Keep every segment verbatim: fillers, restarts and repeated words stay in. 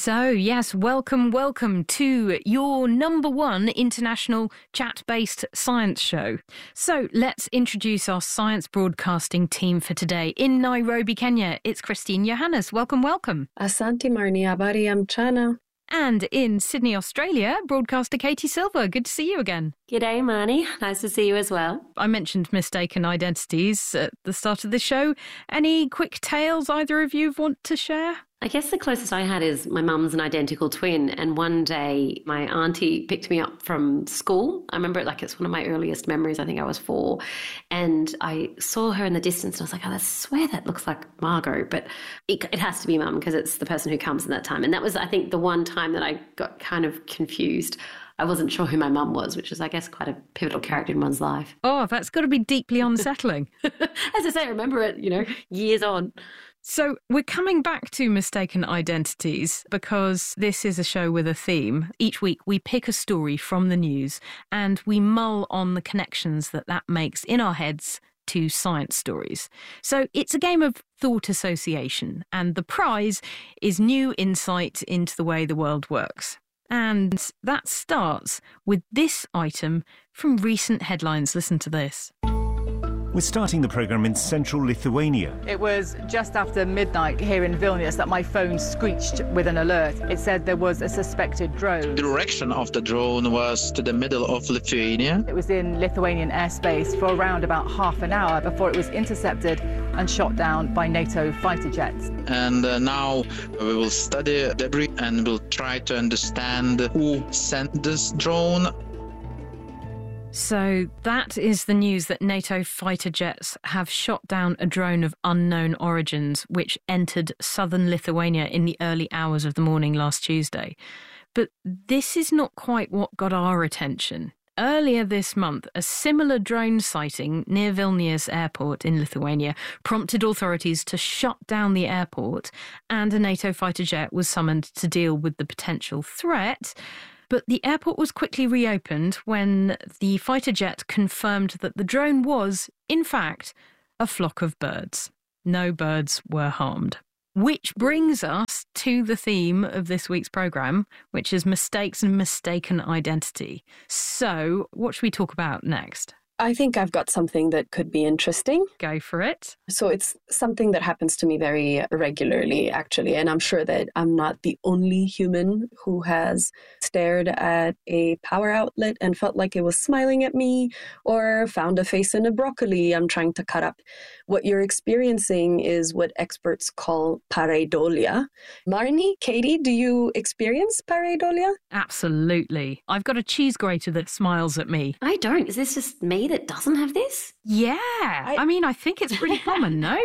So, yes, welcome, welcome to your number one international chat-based science show. So, let's introduce our science broadcasting team for today. In Nairobi, Kenya, it's Christine Johannes. Welcome, welcome. Asante Marni, habari ya mchana. And in Sydney, Australia, broadcaster Katie Silver. Good to see you again. G'day, Marnie. Nice to see you as well. I mentioned mistaken identities at the start of the show. Any quick tales either of you want to share? I guess the closest I had is my mum's an identical twin, and one day my auntie picked me up from school. I remember it like it's one of my earliest memories. I think I was four, and I saw her in the distance and I was like, oh, I swear that looks like Margot, but it, it has to be Mum because it's the person who comes in that time. And that was, I think, the one time that I got kind of confused. I wasn't sure who my mum was, which is, I guess, quite a pivotal character in one's life. Oh, that's got to be deeply unsettling. As I say, I remember it, you know, years on. So we're coming back to mistaken identities because this is a show with a theme. Each week we pick a story from the news and we mull on the connections that that makes in our heads to science stories. So it's a game of thought association, and the prize is new insight into the way the world works. And that starts with this item from recent headlines. Listen to this. We're starting the programme in central Lithuania. It was just after midnight here in Vilnius that my phone screeched with an alert. It said there was a suspected drone. The direction of the drone was to the middle of Lithuania. It was in Lithuanian airspace for around about half an hour before it was intercepted and shot down by NATO fighter jets. And uh, now we will study debris and we'll try to understand who sent this drone. So that is the news that NATO fighter jets have shot down a drone of unknown origins which entered southern Lithuania in the early hours of the morning last Tuesday. But this is not quite what got our attention. Earlier this month, a similar drone sighting near Vilnius airport in Lithuania prompted authorities to shut down the airport, and a NATO fighter jet was summoned to deal with the potential threat. But the airport was quickly reopened when the fighter jet confirmed that the drone was, in fact, a flock of birds. No birds were harmed. Which brings us to the theme of this week's programme, which is mistakes and mistaken identity. So, what should we talk about next? I think I've got something that could be interesting. Go for it. So it's something that happens to me very regularly, actually. And I'm sure that I'm not the only human who has stared at a power outlet and felt like it was smiling at me, or found a face in a broccoli I'm trying to cut up. What you're experiencing is what experts call pareidolia. Marnie, Katie, do you experience pareidolia? Absolutely. I've got a cheese grater that smiles at me. I don't. Is this just me that doesn't have this? Yeah. I, I mean, I think it's pretty common, no?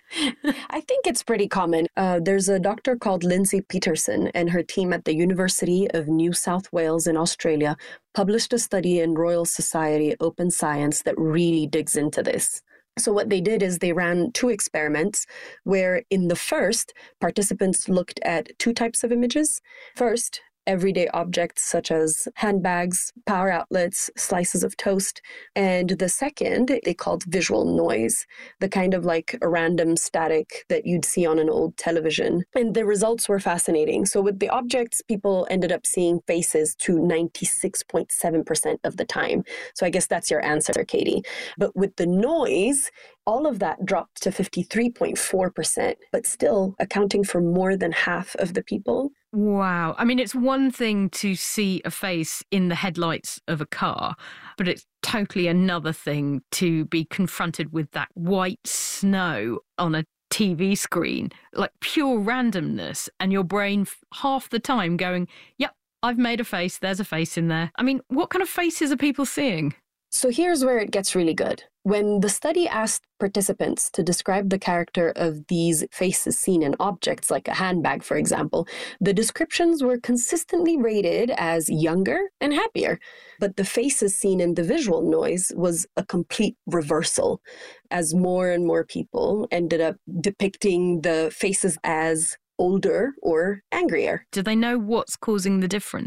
I think it's pretty common. Uh, there's a doctor called Lindsay Peterson and her team at the University of New South Wales in Australia published a study in Royal Society Open Science that really digs into this. So what they did is they ran two experiments where in the first, participants looked at two types of images. First, everyday objects such as handbags, power outlets, slices of toast. And the second, they called visual noise, the kind of like a random static that you'd see on an old television. And the results were fascinating. So with the objects, people ended up seeing faces to ninety-six point seven percent of the time. So I guess that's your answer, Katie. But with the noise, all of that dropped to fifty-three point four percent, but still accounting for more than half of the people. Wow. I mean, it's one thing to see a face in the headlights of a car, but it's totally another thing to be confronted with that white snow on a T V screen, like pure randomness, and your brain f- half the time going, yep, I've made a face, there's a face in there. I mean, what kind of faces are people seeing? So here's where it gets really good. When the study asked participants to describe the character of these faces seen in objects, like a handbag, for example, the descriptions were consistently rated as younger and happier. But the faces seen in the visual noise was a complete reversal, as more and more people ended up depicting the faces as older or angrier. Do they know what's causing the difference?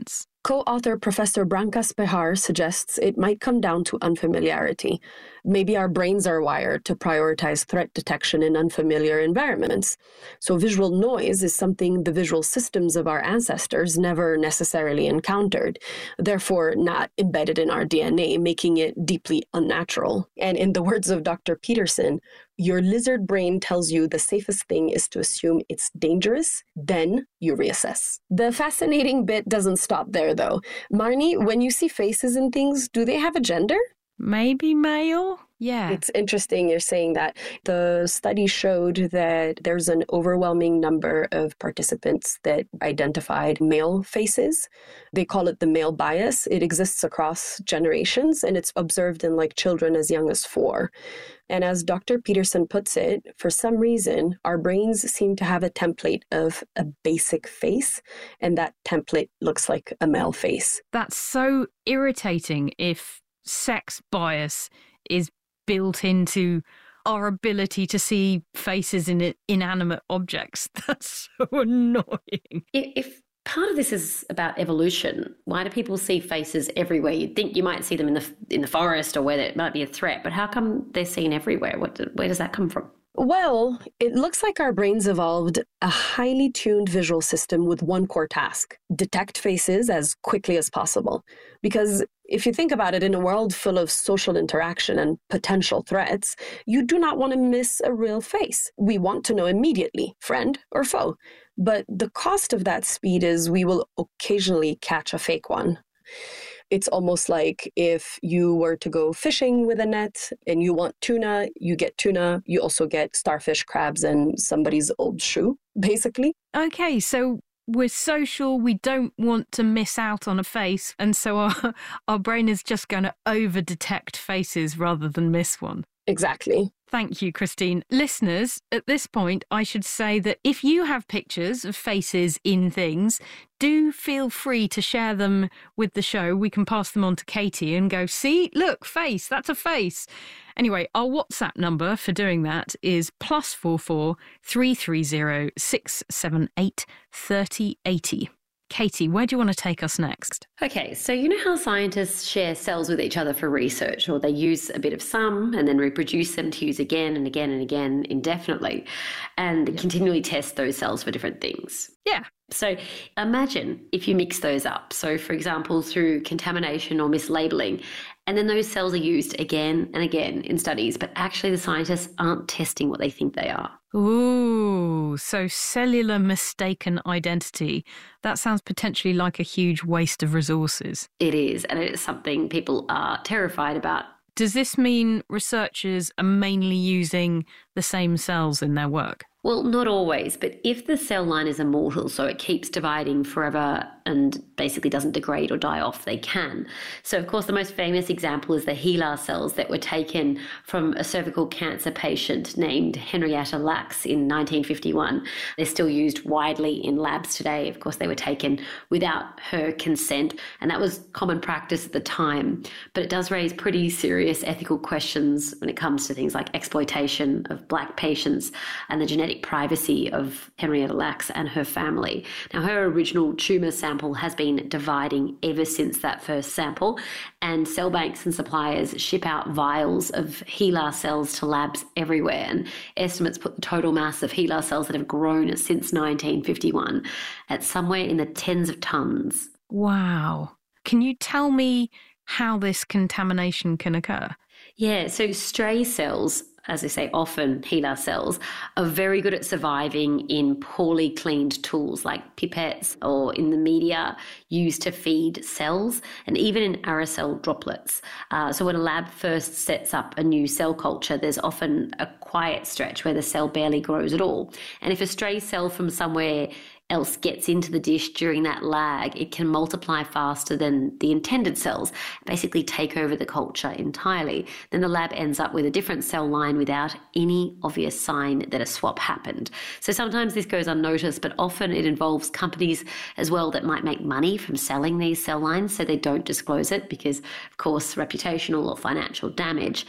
Co-author Professor Branka Spehar suggests it might come down to unfamiliarity. Maybe our brains are wired to prioritize threat detection in unfamiliar environments. So visual noise is something the visual systems of our ancestors never necessarily encountered, therefore not embedded in our D N A, making it deeply unnatural. And in the words of Doctor Peterson, your lizard brain tells you the safest thing is to assume it's dangerous, then you reassess. The fascinating bit doesn't stop there, though. Marnie, when you see faces and things, do they have a gender? Maybe male? Yeah. It's interesting you're saying that. The study showed that there's an overwhelming number of participants that identified male faces. They call it the male bias. It exists across generations, and it's observed in like children as young as four. And as Doctor Peterson puts it, for some reason, our brains seem to have a template of a basic face, and that template looks like a male face. That's so irritating if sex bias is built into our ability to see faces in inanimate objects. That's so annoying. If part of this is about evolution, why do people see faces everywhere? You'd think you might see them in the in the forest or where there might be a threat, but how come they're seen everywhere? What, where does that come from? Well, it looks like our brains evolved a highly tuned visual system with one core task: detect faces as quickly as possible. Because if you think about it, in a world full of social interaction and potential threats, you do not want to miss a real face. We want to know immediately, friend or foe. But the cost of that speed is we will occasionally catch a fake one. It's almost like if you were to go fishing with a net and you want tuna, you get tuna. You also get starfish, crabs, and somebody's old shoe, basically. Okay, so we're social, we don't want to miss out on a face, and so our, our brain is just going to over-detect faces rather than miss one. Exactly. Thank you, Christine. Listeners, at this point, I should say that if you have pictures of faces in things, do feel free to share them with the show. We can pass them on to Katie and go, see, look, face, that's a face. Anyway, our WhatsApp number for doing that is plus four four three three zero six seven eight thirty eighty. Katie, where do you want to take us next? Okay, so you know how scientists share cells with each other for research, or they use a bit of some and then reproduce them to use again and again and again indefinitely, and continually test those cells for different things? Yeah. So imagine if you mix those up. So, for example, through contamination or mislabeling, and then those cells are used again and again in studies, but actually the scientists aren't testing what they think they are. Ooh, so cellular mistaken identity. That sounds potentially like a huge waste of resources. It is, and it is something people are terrified about. Does this mean researchers are mainly using the same cells in their work? Well, not always, but if the cell line is immortal, so it keeps dividing forever and basically doesn't degrade or die off, they can. So, of course, the most famous example is the HeLa cells that were taken from a cervical cancer patient named Henrietta Lacks in nineteen fifty-one. They're still used widely in labs today. Of course, they were taken without her consent, and that was common practice at the time. But it does raise pretty serious ethical questions when it comes to things like exploitation of Black patients and the genetic privacy of Henrietta Lacks and her family. Now, her original tumour sample has been dividing ever since that first sample, and cell banks and suppliers ship out vials of HeLa cells to labs everywhere, and estimates put the total mass of HeLa cells that have grown since nineteen fifty-one at somewhere in the tens of tons. Wow. Can you tell me how this contamination can occur? Yeah, so stray cells, as I say, often HeLa cells, are very good at surviving in poorly cleaned tools like pipettes or in the media used to feed cells, and even in aerosol droplets. Uh, so when a lab first sets up a new cell culture, there's often a quiet stretch where the cell barely grows at all. And if a stray cell from somewhere else gets into the dish during that lag, it can multiply faster than the intended cells, basically take over the culture entirely. Then the lab ends up with a different cell line without any obvious sign that a swap happened. So sometimes this goes unnoticed, but often it involves companies as well that might make money from selling these cell lines, so they don't disclose it because, of course, reputational or financial damage.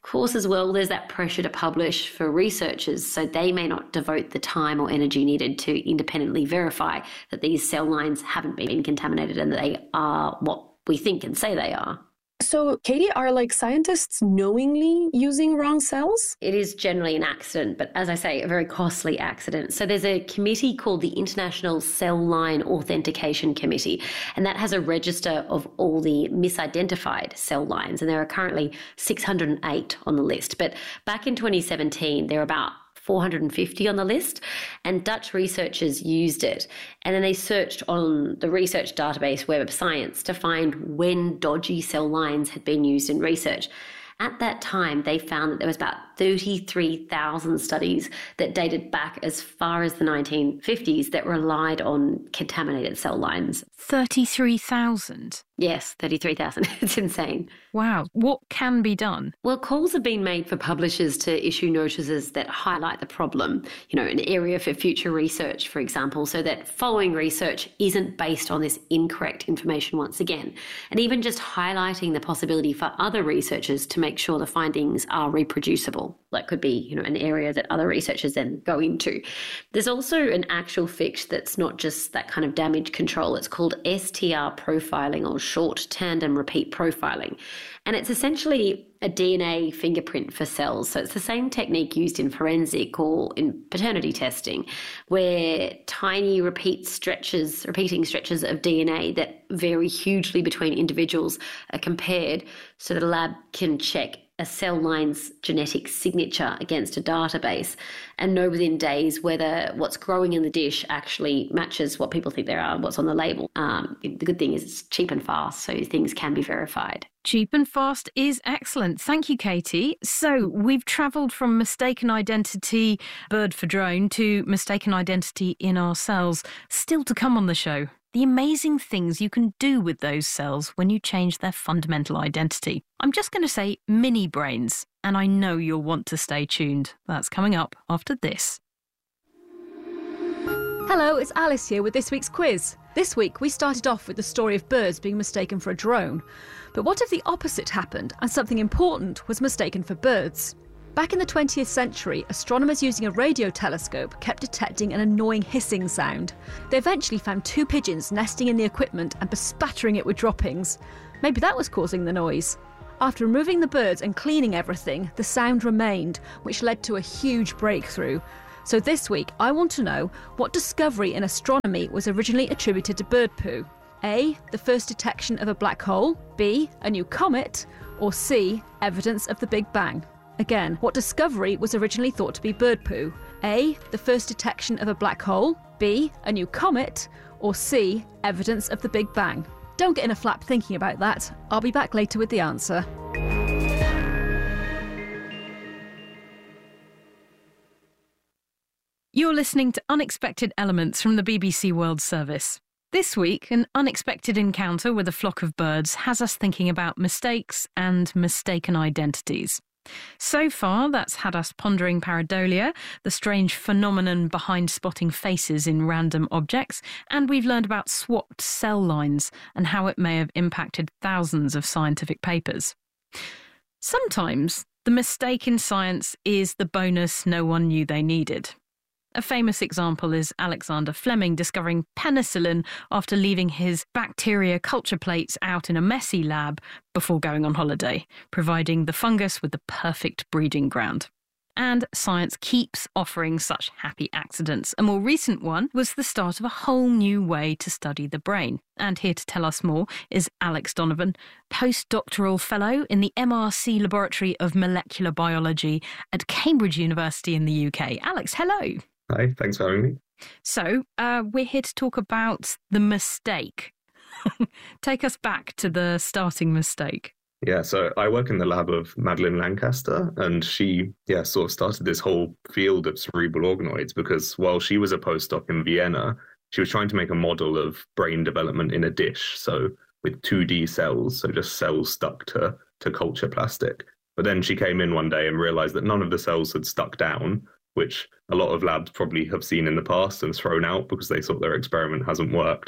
Of course, as well, there's that pressure to publish for researchers, so they may not devote the time or energy needed to independently verify that these cell lines haven't been contaminated and that they are what we think and say they are. So, Katie, are like scientists knowingly using wrong cells? It is generally an accident, but as I say, a very costly accident. So there's a committee called the International Cell Line Authentication Committee, and that has a register of all the misidentified cell lines, and there are currently six hundred eight on the list. But back in twenty seventeen, there were about four hundred fifty on the list, and Dutch researchers used it. And then they searched on the research database Web of Science to find when dodgy cell lines had been used in research. At that time, they found that there was about thirty-three thousand studies that dated back as far as the nineteen fifties that relied on contaminated cell lines. thirty-three thousand? Yes, thirty-three thousand. It's insane. Wow. What can be done? Well, calls have been made for publishers to issue notices that highlight the problem, you know, an area for future research, for example, so that following research isn't based on this incorrect information once again. And even just highlighting the possibility for other researchers to make sure the findings are reproducible. That could be, you know, an area that other researchers then go into. There's also an actual fix that's not just that kind of damage control. It's called S T R profiling, or short tandem repeat profiling. And it's essentially a D N A fingerprint for cells. So it's the same technique used in forensic or in paternity testing, where tiny repeat stretches, repeating stretches of D N A that vary hugely between individuals are compared so that a lab can check a cell line's genetic signature against a database and know within days whether what's growing in the dish actually matches what people think there are, what's on the label. Um, the good thing is it's cheap and fast, so things can be verified. Cheap and fast is excellent. Thank you, Katie. So we've travelled from mistaken identity, bird for drone, to mistaken identity in our cells. Still to come on the show, the amazing things you can do with those cells when you change their fundamental identity. I'm just going to say mini brains, and I know you'll want to stay tuned. That's coming up after this. Hello, it's Alice here with this week's quiz. This week we started off with the story of birds being mistaken for a drone. But what if the opposite happened and something important was mistaken for birds? Back in the twentieth century, astronomers using a radio telescope kept detecting an annoying hissing sound. They eventually found two pigeons nesting in the equipment and bespattering it with droppings. Maybe that was causing the noise. After removing the birds and cleaning everything, the sound remained, which led to a huge breakthrough. So this week, I want to know what discovery in astronomy was originally attributed to bird poo. A, the first detection of a black hole, B, a new comet, or C, evidence of the Big Bang. Again, what discovery was originally thought to be bird poo? A, the first detection of a black hole, B, a new comet, or C, evidence of the Big Bang? Don't get in a flap thinking about that. I'll be back later with the answer. You're listening to Unexpected Elements from the B B C World Service. This week, an unexpected encounter with a flock of birds has us thinking about mistakes and mistaken identities. So far, that's had us pondering pareidolia, the strange phenomenon behind spotting faces in random objects, and we've learned about swapped cell lines and how it may have impacted thousands of scientific papers. Sometimes, the mistake in science is the bonus no one knew they needed. A famous example is Alexander Fleming discovering penicillin after leaving his bacteria culture plates out in a messy lab before going on holiday, providing the fungus with the perfect breeding ground. And science keeps offering such happy accidents. A more recent one was the start of a whole new way to study the brain. And here to tell us more is Alex Donovan, postdoctoral fellow in the M R C Laboratory of Molecular Biology at Cambridge University in the U K. Alex, hello. Hi, thanks for having me. So, uh, we're here to talk about the mistake. Take us back to the starting mistake. Yeah, so I work in the lab of Madeleine Lancaster, and she, yeah, sort of started this whole field of cerebral organoids because while she was a postdoc in Vienna, she was trying to make a model of brain development in a dish, so with two D cells, so just cells stuck to, to culture plastic. But then she came in one day and realized that none of the cells had stuck down, which a lot of labs probably have seen in the past and thrown out because they thought their experiment hasn't worked.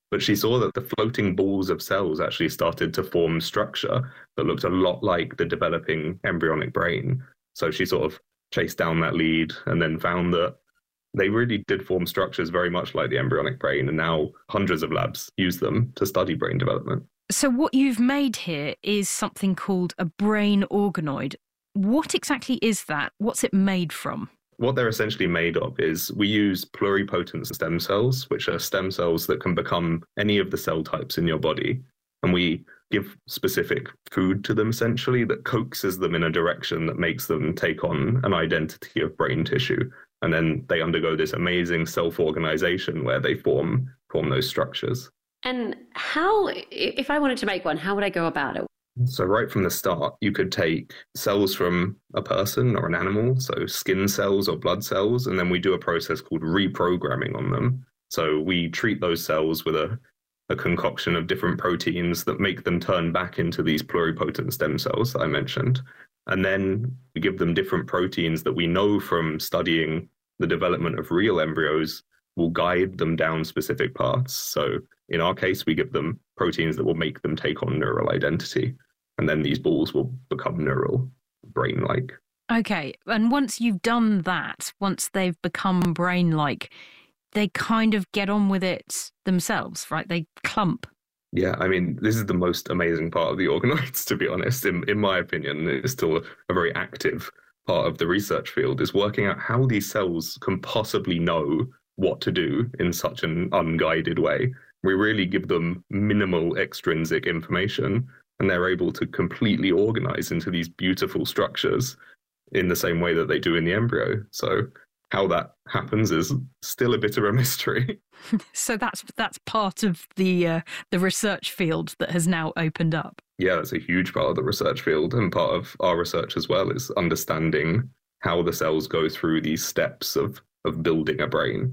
But she saw that the floating balls of cells actually started to form structure that looked a lot like the developing embryonic brain. So she sort of chased down that lead and then found that they really did form structures very much like the embryonic brain. And now hundreds of labs use them to study brain development. So what you've made here is something called a brain organoid. What exactly is that? What's it made from? What they're essentially made of is we use pluripotent stem cells, which are stem cells that can become any of the cell types in your body. And we give specific food to them, essentially, that coaxes them in a direction that makes them take on an identity of brain tissue. And then they undergo this amazing self-organization where they form form those structures. And how, if I wanted to make one, how would I go about it? So right from the start, you could take cells from a person or an animal, so skin cells or blood cells, and then we do a process called reprogramming on them. So we treat those cells with a, a concoction of different proteins that make them turn back into these pluripotent stem cells that I mentioned. And then we give them different proteins that we know from studying the development of real embryos will guide them down specific paths. So in our case, we give them proteins that will make them take on neural identity. And then these balls will become neural, brain-like. Okay, and once you've done that, once they've become brain-like, they kind of get on with it themselves, right? They clump. Yeah, I mean, this is the most amazing part of the organoids, to be honest. In, in my opinion, it's still a, a very active part of the research field, is working out how these cells can possibly know what to do in such an unguided way. We really give them minimal extrinsic information, and they're able to completely organize into these beautiful structures in the same way that they do in the embryo. So how that happens is still a bit of a mystery. So that's that's part of the uh, the research field that has now opened up. Yeah, that's a huge part of the research field, and part of our research as well is understanding how the cells go through these steps of of building a brain.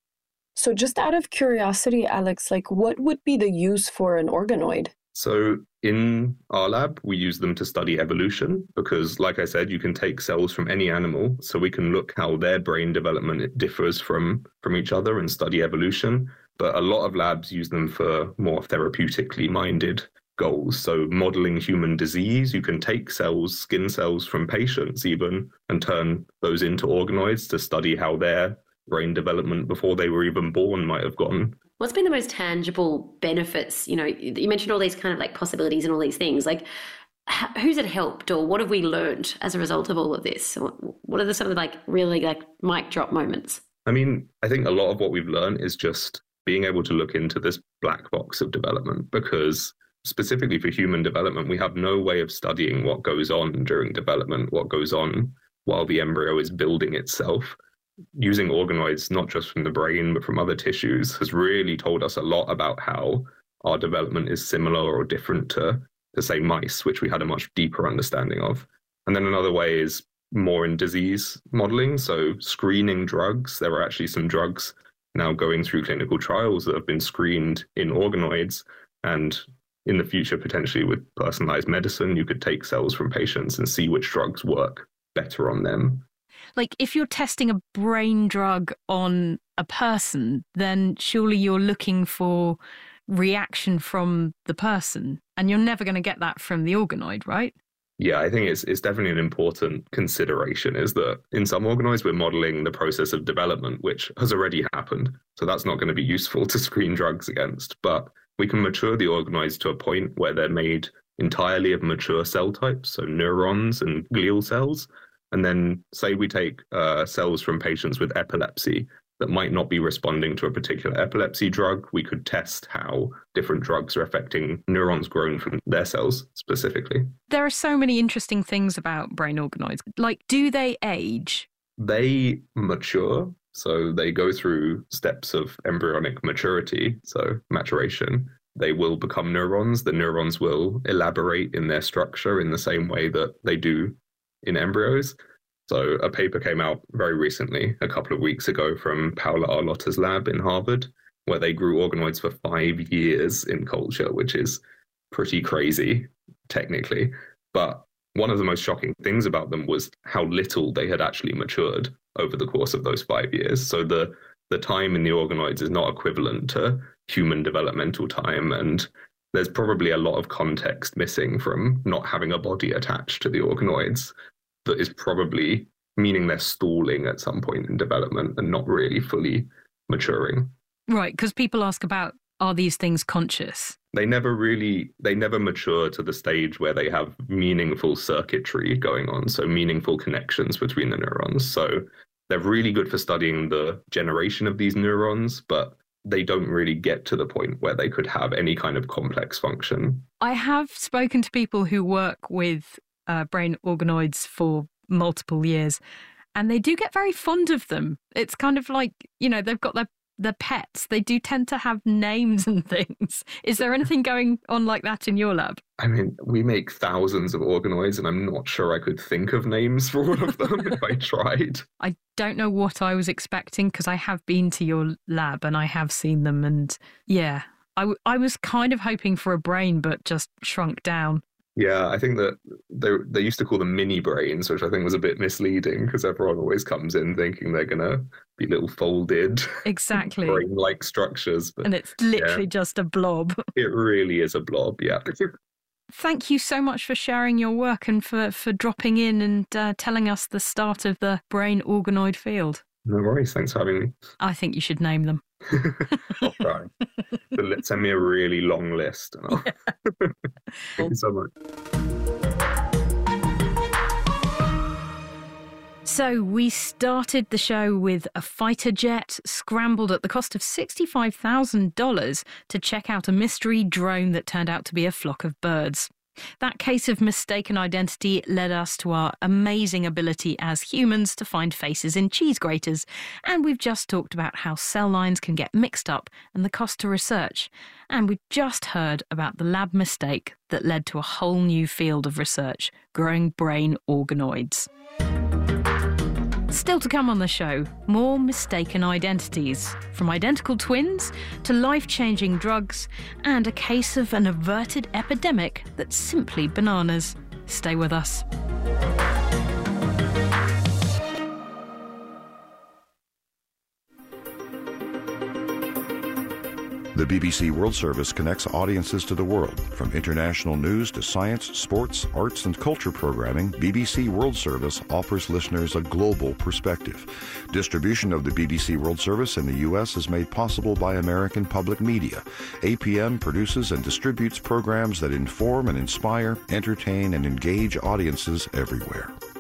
So just out of curiosity, Alex, like what would be the use for an organoid? So in our lab, we use them to study evolution because, like I said, you can take cells from any animal, so we can look how their brain development differs from, from each other and study evolution. But a lot of labs use them for more therapeutically minded goals. So modeling human disease, you can take cells, skin cells from patients even, and turn those into organoids to study how their brain development before they were even born might have gone. What's been the most tangible benefits? You know, you mentioned all these kind of like possibilities and all these things. Like, who's it helped, or what have we learned as a result of all of this? What are the sort of like really like mic drop moments? I mean, I think a lot of what we've learned is just being able to look into this black box of development, because specifically for human development, we have no way of studying what goes on during development, what goes on while the embryo is building itself. Using organoids, not just from the brain, but from other tissues, has really told us a lot about how our development is similar or different to, to say, mice, which we had a much deeper understanding of. And then another way is more in disease modeling. So screening drugs. There are actually some drugs now going through clinical trials that have been screened in organoids. And in the future, potentially with personalized medicine, you could take cells from patients and see which drugs work better on them. Like, if you're testing a brain drug on a person, then surely you're looking for reaction from the person, and you're never going to get that from the organoid, right? Yeah, I think it's it's definitely an important consideration, is that in some organoids, we're modeling the process of development, which has already happened. So that's not going to be useful to screen drugs against. But we can mature the organoids to a point where they're made entirely of mature cell types, so neurons and glial cells. And then say we take uh, cells from patients with epilepsy that might not be responding to a particular epilepsy drug. We could test how different drugs are affecting neurons grown from their cells specifically. There are so many interesting things about brain organoids. Like, do they age? They mature. So they go through steps of embryonic maturity, so maturation. They will become neurons. The neurons will elaborate in their structure in the same way that they do in embryos. So a paper came out very recently, a couple of weeks ago, from Paola Arlotta's lab in Harvard, where they grew organoids for five years in culture, which is pretty crazy, technically. But one of the most shocking things about them was how little they had actually matured over the course of those five years. So the, the time in the organoids is not equivalent to human developmental time. And there's probably a lot of context missing from not having a body attached to the organoids that is probably meaning they're stalling at some point in development and not really fully maturing. Right, because people ask about, are these things conscious? They never really, they never mature to the stage where they have meaningful circuitry going on, so meaningful connections between the neurons. So they're really good for studying the generation of these neurons, but they don't really get to the point where they could have any kind of complex function. I have spoken to people who work with uh, brain organoids for multiple years, and they do get very fond of them. It's kind of like, you know, they've got their their pets. They do tend to have names and things. Is there anything going on like that in your lab? I mean, we make thousands of organoids, and I'm not sure I could think of names for all of them if I tried. I don't know what I was expecting, because I have been to your lab and I have seen them, and yeah, I, w- I was kind of hoping for a brain, but just shrunk down. Yeah, I think that they they used to call them mini brains, which I think was a bit misleading, because everyone always comes in thinking they're going to be little folded, exactly brain-like structures. But, and it's literally yeah, just a blob. It really is a blob, yeah. Thank you so much for sharing your work and for, for dropping in and uh, telling us the start of the brain organoid field. No worries, thanks for having me. I think you should name them. I'll try. So let's send me a really long list. And I'll... Yeah. Thank you so much. So we started the show with a fighter jet scrambled at the cost of sixty-five thousand dollars to check out a mystery drone that turned out to be a flock of birds. That case of mistaken identity led us to our amazing ability as humans to find faces in cheese graters, and we've just talked about how cell lines can get mixed up and the cost to research. And we've just heard about the lab mistake that led to a whole new field of research, growing brain organoids. Still to come on the show, more mistaken identities, from identical twins to life-changing drugs, and a case of an averted epidemic that's simply bananas. Stay with us. The B B C World Service connects audiences to the world. From international news to science, sports, arts, and culture programming, B B C World Service offers listeners a global perspective. Distribution of the B B C World Service in the U S is made possible by American Public Media. A P M produces and distributes programs that inform and inspire, entertain, and engage audiences everywhere.